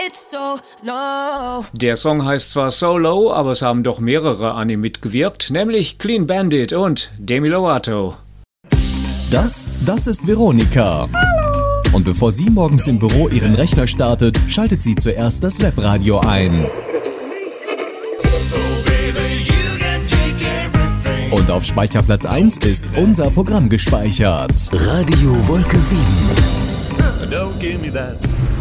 It's so low. Der Song heißt zwar So Low, aber es haben doch mehrere an ihm mitgewirkt, nämlich Clean Bandit und Demi Lovato. Das ist Veronika. Hallo. Und bevor sie morgens im Büro ihren Rechner startet, schaltet sie zuerst das Webradio ein. Und auf Speicherplatz 1 ist unser Programm gespeichert. Radio Wolke 7. Don't give me that.